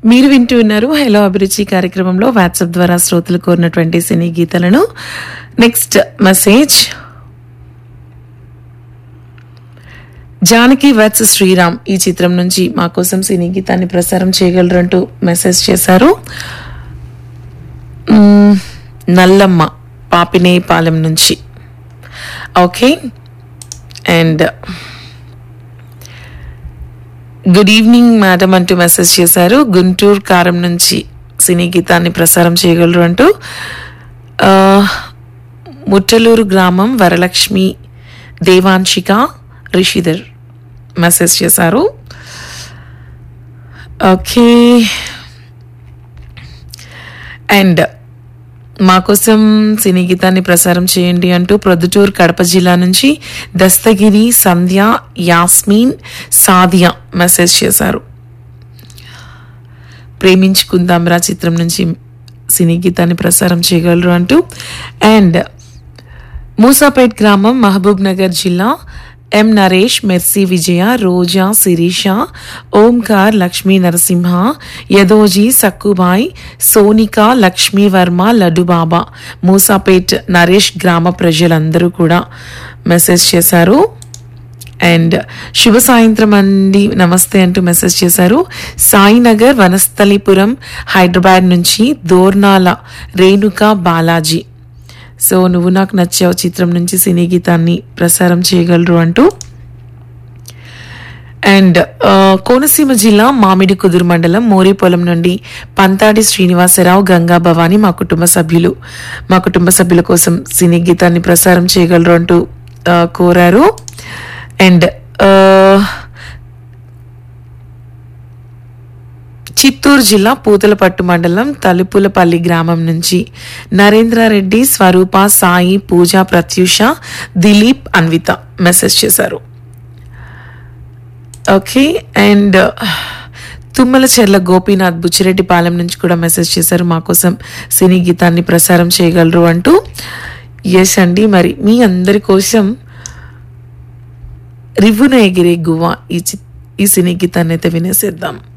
మీరు వింటూ ఉన్నారు హలో అభిరుచి కార్యక్రమంలో వాట్సాప్ ద్వారా శ్రోతలు కోరినటువంటి సినీ గీతాలను. Next message, Janaki vets Sriram ఈ చిత్రం నుంచి మా కోసం సినీ గీతాన్ని ప్రసారం చేయగలరు అంటూ మెసేజ్ చేశారు. నల్లమ్మ పాపినేపాలెం నుంచి. Okay, and good evening madam అంటూ మెసేజ్ చేశారు. గుంటూరు కారం నుంచి సినీ గీతాన్ని ప్రసారం చేయగలరు అంటూ ముట్టలూరు గ్రామం వరలక్ష్మి దేవాంశిక రిషిధర్ మెసేజ్ చేశారు. ఓకే, అండ్ మా కోసం సినీ గీతాన్ని ప్రసారం చేయండి అంటూ ప్రొద్దుటూరు కడప జిల్లా నుంచి దస్తగిరి సంధ్య యాస్మిన్ సాదియా మెసేజ్ చేశారు. ప్రేమించుకుందాంరా చిత్రం నుంచి సినీ గీతాన్ని ప్రసారం చేయగలరు అంటూ. అండ్ మూసాపేట్ గ్రామం మహబూబ్ నగర్ జిల్లా ఎం నరేష్ మెర్సీ విజయ రోజా శిరీష ఓంకార్ లక్ష్మీ నరసింహ యదోజీ సక్కుబాయ్ సోనిక లక్ష్మీవర్మ లడ్డుబాబా మూసాపేట్ నరేష్ గ్రామ ప్రజలందరూ కూడా మెసేజ్ చేశారు. అండ్ శుభ సాయంత్రం అండి నమస్తే అంటూ మెసేజ్ చేశారు. సాయినగర్ వనస్థలిపురం హైదరాబాద్ నుంచి దోర్నాల రేణుకా బాలాజీ. సో నువ్వు నాకు నచ్చావు చిత్రం నుంచి సినీ గీతాన్ని ప్రసారం చేయగలరు అంటూ. అండ్ కోనసీమ జిల్లా మామిడి కుదురు మండలం మోరీపొలం నుండి పంతాడి శ్రీనివాసరావు గంగా భవాని మా కుటుంబ సభ్యుల కోసం సినీ గీతాన్ని ప్రసారం చేయగలరు అంటూ కోరారు. అండ్ చిత్తూరు జిల్లా పూతలపట్టు మండలం తలుపులపల్లి గ్రామం నుంచి నరేంద్రారెడ్డి స్వరూప సాయి పూజ ప్రత్యూష దిలీప్ అన్విత మెసేజ్ చేశారు. ఓకే, అండ్ తుమ్మలచెర్ల గోపీనాథ్ బుచ్చిరెడ్డిపాలెం నుంచి కూడా మెసేజ్ చేశారు. మా కోసం సినీ గీతాన్ని ప్రసారం చేయగలరు అంటూ. ఎస్ అండి, మరి మీ అందరి కోసం రివ్వున ఎగిరే గువ్వ ఈ సినీ గీతాన్ని అయితే వినేసేద్దాం.